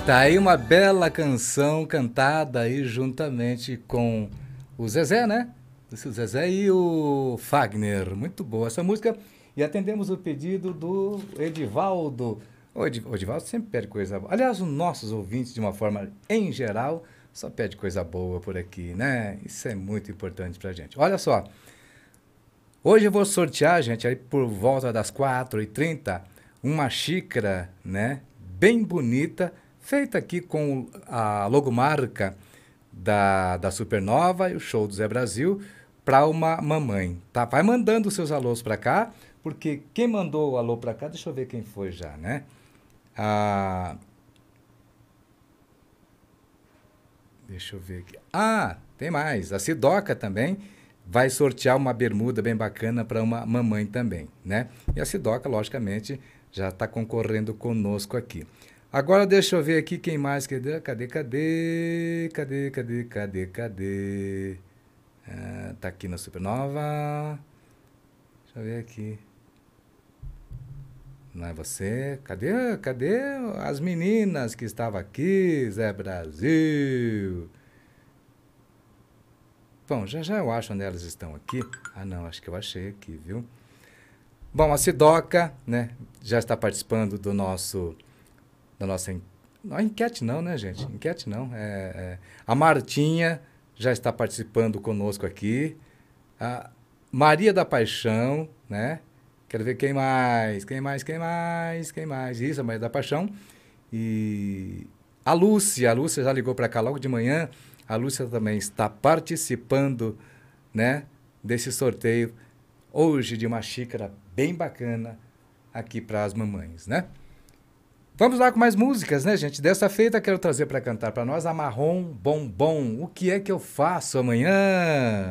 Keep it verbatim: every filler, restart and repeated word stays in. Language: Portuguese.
Tá aí uma bela canção cantada aí juntamente com o Zezé, né? O Zezé e o Fagner. Muito boa essa música. E atendemos o pedido do Edivaldo. O Edi- o Edivaldo sempre pede coisa boa. Aliás, os nossos ouvintes, de uma forma em geral, só pede coisa boa por aqui, né? Isso é muito importante pra gente. Olha só, hoje eu vou sortear, gente, aí por volta das quatro e trinta, uma xícara, né, bem bonita, feita aqui com a logomarca da, da Supernova e o show do Zé Brasil, para uma mamãe, tá? Vai mandando os seus alôs para cá, porque quem mandou o alô para cá, deixa eu ver quem foi já, né? Ah, deixa eu ver aqui. Ah, tem mais. A Sidoca também vai sortear uma bermuda bem bacana para uma mamãe também, né? E a Sidoca, logicamente, já está concorrendo conosco aqui. Agora deixa eu ver aqui quem mais. Cadê, cadê, cadê? Cadê, cadê, cadê, cadê? Ah, tá aqui na Supernova. Deixa eu ver aqui. Não é você? Cadê, cadê as meninas que estavam aqui, Zé Brasil? Bom, já já eu acho onde elas estão aqui. Ah, não, acho que eu achei aqui, viu? Bom, a Sidoca, né, já está participando do nosso, da nossa, en- não, enquete não, né, gente? Enquete não. É, é, a Martinha já está participando conosco aqui. A Maria da Paixão, né? Quero ver quem mais, quem mais, quem mais, quem mais. Isso, a Maria da Paixão. E a Lúcia, a Lúcia já ligou para cá logo de manhã. A Lúcia também está participando, né, desse sorteio hoje de uma xícara bem bacana aqui para as mamães, né? Vamos lá com mais músicas, né, gente? Dessa feita quero trazer para cantar para nós a Marrom Bombom. O que é que eu faço amanhã?